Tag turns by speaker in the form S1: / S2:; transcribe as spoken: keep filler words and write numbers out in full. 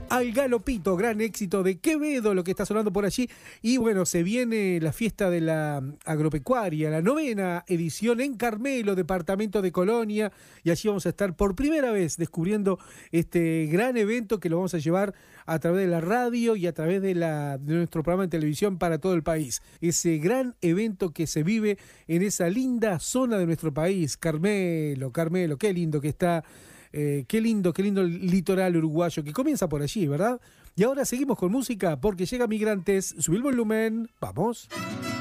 S1: Al Galopito, gran éxito de Quevedo, lo que está sonando por allí. Y bueno, se viene la fiesta de la agropecuaria, la novena edición en Carmelo, departamento de Colonia. Y allí vamos a estar por primera vez descubriendo este gran evento que lo vamos a llevar a través de la radio y a través de, la, de nuestro programa de televisión para todo el país. Ese gran evento que se vive en esa linda zona de nuestro país, Carmelo, Carmelo, qué lindo que está. Eh, qué lindo, qué lindo el litoral uruguayo que comienza por allí, ¿verdad? Y ahora seguimos con música porque llega Migrantes. Subí el volumen, vamos.